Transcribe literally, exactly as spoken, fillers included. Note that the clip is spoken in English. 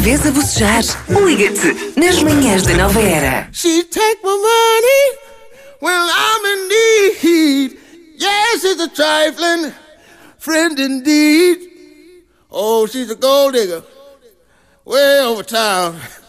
vez a bocejar. Liga-te nas manhãs da Nova Era. She take my money when I'm in need. Yes, she's a trifling friend indeed. Oh, she's a gold digger way over town.